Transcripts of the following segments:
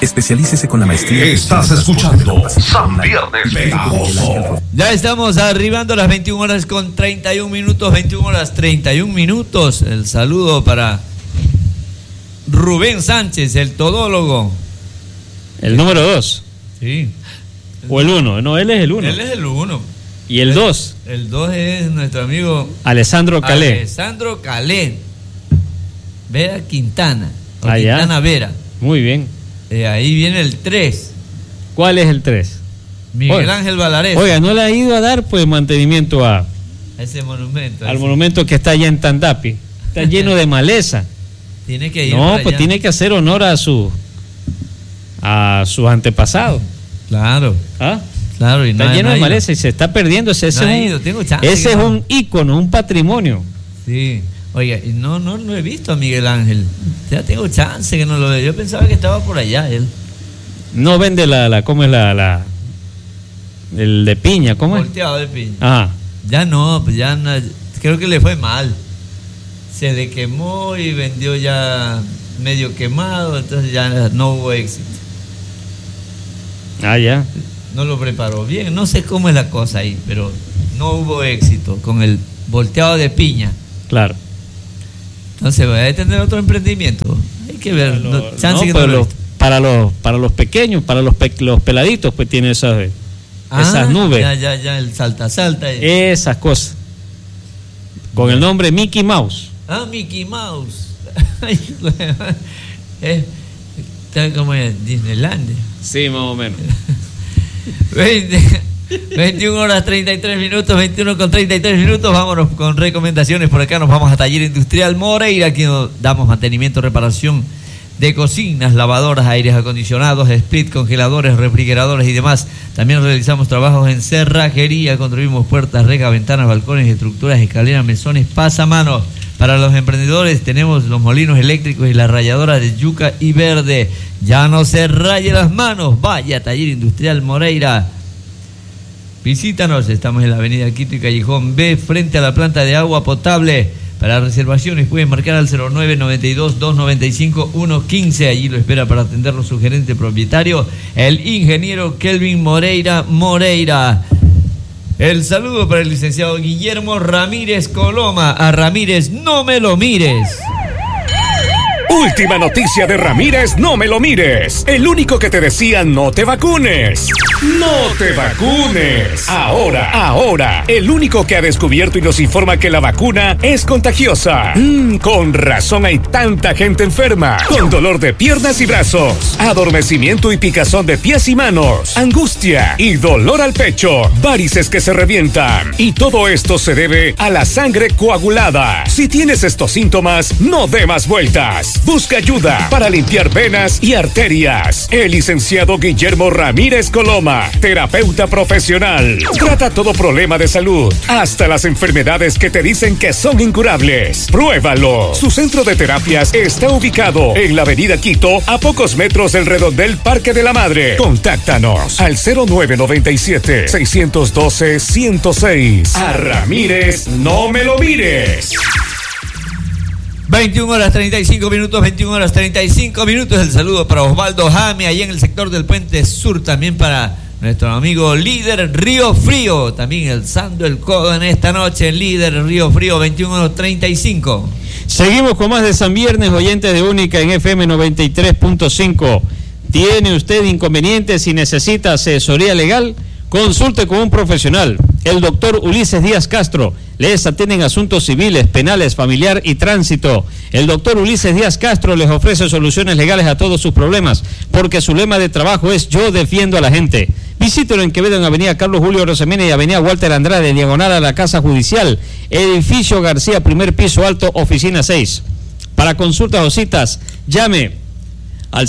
Especialícese con la maestría. Estás escuchando San Viernes Pegajoso. Ya estamos arribando a las 21 horas con 31 minutos, 21 horas 31 minutos. El saludo para Rubén Sánchez, el todólogo. El número 2. Sí. O el 1. No, él es el 1. Él es el 1. ¿Y el 2? El 2 es nuestro amigo Alessandro Calé. Alessandro Calé. Vera Quintana. Allá. Quintana Vera. Muy bien. Ahí viene el 3. ¿Cuál es el 3? Miguel Ángel Valares. Oiga, no le ha ido a dar pues mantenimiento a ese monumento. Al monumento que está allá en Tandapi. Está lleno de maleza. Tiene que ir. No, pues tiene que hacer honor a sus antepasados. Claro. ¿Ah? Claro, y está lleno de maleza y se está perdiendo. Ese es un ícono, un patrimonio. Sí. Oiga, y no he visto a Miguel Ángel. Ya tengo chance que no lo veo. Yo pensaba que estaba por allá él. No vende ¿cómo es el de piña? ¿Cómo es? Volteado de piña. Ah. Ya no, pues ya no, creo que le fue mal. Se le quemó y vendió ya medio quemado, entonces ya no hubo éxito. Ah, ya. No lo preparó bien, no sé cómo es la cosa ahí, pero no hubo éxito con el volteado de piña. Claro. Entonces va a tener otro emprendimiento. Hay que ver. Para los pequeños, para los peladitos, pues tiene esas nubes. Ya, el salta. Esas cosas. Con el nombre Mickey Mouse. Ah, Mickey Mouse. Está como en Disneylandia. Sí, más o menos. 21 horas 33 minutos, 21 con 33 minutos. Vámonos con recomendaciones. Por acá nos vamos a Taller Industrial Moreira. Aquí nos damos mantenimiento, reparación de cocinas, lavadoras, aires acondicionados, split, congeladores, refrigeradores y demás. También realizamos trabajos en cerrajería, construimos puertas, rejas, ventanas, balcones, estructuras, escaleras, mesones, pasamanos. Para los emprendedores tenemos los molinos eléctricos y las rayadoras de yuca y verde. Ya no se raye las manos, vaya a Taller Industrial Moreira. Visítanos, estamos en la avenida Quito y Callejón B, frente a la planta de agua potable. Para reservaciones pueden marcar al 0992-295-115. Allí lo espera para atenderlo su gerente propietario, el ingeniero Kelvin Moreira. El saludo para el licenciado Guillermo Ramírez Coloma. A Ramírez, no me lo mires. Última noticia de Ramírez, no me lo mires. El único que te decía no te vacunes. ¡No te vacunes! Ahora, el único que ha descubierto y nos informa que la vacuna es contagiosa. Con razón hay tanta gente enferma. Con dolor de piernas y brazos, adormecimiento y picazón de pies y manos, angustia y dolor al pecho, varices que se revientan. Y todo esto se debe a la sangre coagulada. Si tienes estos síntomas, no dé más vueltas. Busca ayuda para limpiar venas y arterias. El licenciado Guillermo Ramírez Coloma, terapeuta profesional, trata todo problema de salud, hasta las enfermedades que te dicen que son incurables. Pruébalo. Su centro de terapias está ubicado en la avenida Quito, a pocos metros del redondel Parque de la Madre. Contáctanos al 0997-612-106. A Ramírez, no me lo mires. 21 horas 35 minutos, 21 horas 35 minutos. El saludo para Osvaldo Jame, ahí en el sector del Puente Sur. También para nuestro amigo Líder Río Frío. También alzando el codo en esta noche, Líder Río Frío, 21 horas 35. Seguimos con más de San Viernes, oyentes de Única en FM 93.5. ¿Tiene usted inconvenientes y necesita asesoría legal? Consulte con un profesional, el doctor Ulises Díaz Castro. Les atienden asuntos civiles, penales, familiar y tránsito. El doctor Ulises Díaz Castro les ofrece soluciones legales a todos sus problemas, porque su lema de trabajo es yo defiendo a la gente. Visítelo en Quevedo, en Avenida Carlos Julio Rosemena y Avenida Walter Andrade, diagonal a la Casa Judicial, Edificio García, primer piso alto, oficina 6. Para consultas o citas, llame al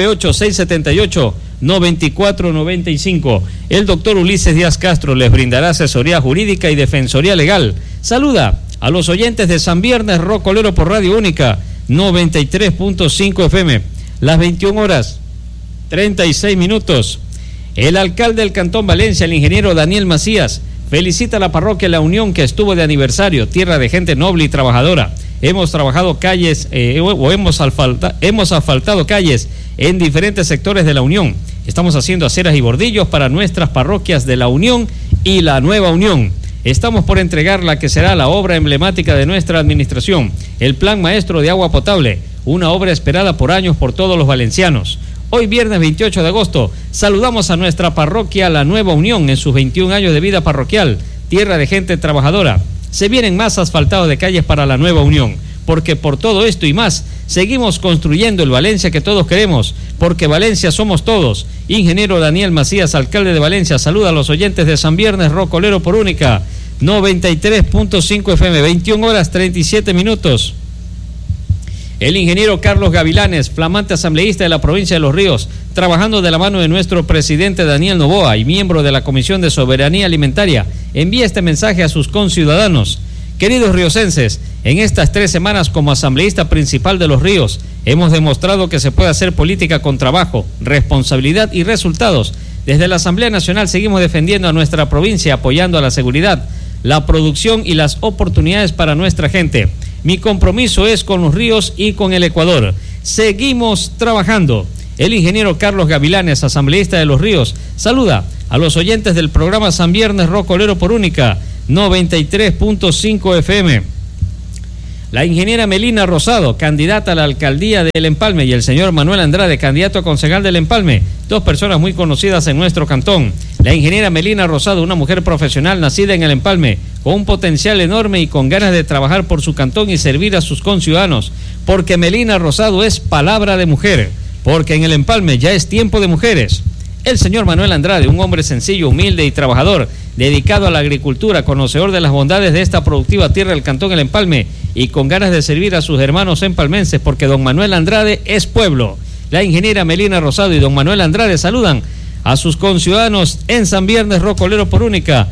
098-678-9495. El doctor Ulises Díaz Castro les brindará asesoría jurídica y defensoría legal. Saluda a los oyentes de San Viernes Rocolero por Radio Única 93.5 FM. Las 21 horas 36 minutos. El alcalde del Cantón Valencia, el ingeniero Daniel Macías, felicita a la parroquia La Unión, que estuvo de aniversario, tierra de gente noble y trabajadora. Hemos trabajado calles hemos asfaltado calles en diferentes sectores de la Unión. Estamos haciendo aceras y bordillos para nuestras parroquias de la Unión y la Nueva Unión. Estamos por entregar la que será la obra emblemática de nuestra administración, el Plan Maestro de Agua Potable, una obra esperada por años por todos los valencianos. Hoy viernes 28 de agosto, saludamos a nuestra parroquia La Nueva Unión en sus 21 años de vida parroquial, tierra de gente trabajadora. Se vienen más asfaltados de calles para La Nueva Unión, porque por todo esto y más, seguimos construyendo el Valencia que todos queremos, porque Valencia somos todos. Ingeniero Daniel Macías, alcalde de Valencia, saluda a los oyentes de San Viernes Rocolero por Única, 93.5 FM, 21 horas 37 minutos. El ingeniero Carlos Gavilanes, flamante asambleísta de la provincia de Los Ríos, trabajando de la mano de nuestro presidente Daniel Noboa y miembro de la Comisión de Soberanía Alimentaria, envía este mensaje a sus conciudadanos. Queridos riocenses, en estas 3 semanas como asambleísta principal de Los Ríos, hemos demostrado que se puede hacer política con trabajo, responsabilidad y resultados. Desde la Asamblea Nacional seguimos defendiendo a nuestra provincia, apoyando a la seguridad, la producción y las oportunidades para nuestra gente. Mi compromiso es con Los Ríos y con el Ecuador. Seguimos trabajando. El ingeniero Carlos Gavilanes, asambleísta de Los Ríos, saluda a los oyentes del programa San Viernes Rocolero por Única, 93.5 FM. La ingeniera Melina Rosado, candidata a la alcaldía del Empalme, y el señor Manuel Andrade, candidato a concejal del Empalme, 2 personas muy conocidas en nuestro cantón. La ingeniera Melina Rosado, una mujer profesional nacida en el Empalme, con un potencial enorme y con ganas de trabajar por su cantón y servir a sus conciudadanos, porque Melina Rosado es palabra de mujer, porque en el Empalme ya es tiempo de mujeres. El señor Manuel Andrade, un hombre sencillo, humilde y trabajador, dedicado a la agricultura, conocedor de las bondades de esta productiva tierra del cantón El Empalme y con ganas de servir a sus hermanos empalmenses, porque don Manuel Andrade es pueblo. La ingeniera Melina Rosado y don Manuel Andrade saludan a sus conciudadanos en San Viernes Rocolero por Única,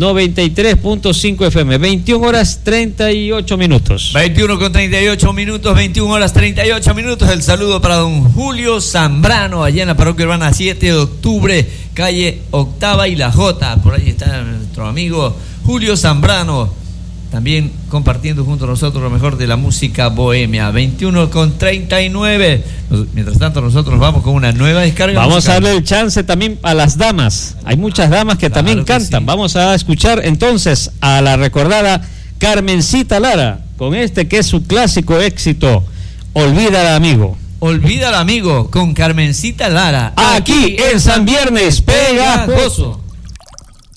93.5 FM, 21 horas 38 minutos. 21 con 38 minutos, 21 horas 38 minutos. El saludo para don Julio Zambrano, allá en la parroquia urbana 7 de octubre, calle Octava y La Jota. Por ahí está nuestro amigo Julio Zambrano, también compartiendo junto a nosotros lo mejor de la música bohemia. 21 con 39. Mientras tanto, nosotros vamos con una nueva descarga. Vamos musical. a darle el chance también a las damas. Hay muchas damas que también cantan. Sí. Vamos a escuchar entonces a la recordada Carmencita Lara, con este que es su clásico éxito, Olvídala, amigo. Olvídala, amigo, con Carmencita Lara. Aquí en San Viernes Pegajoso.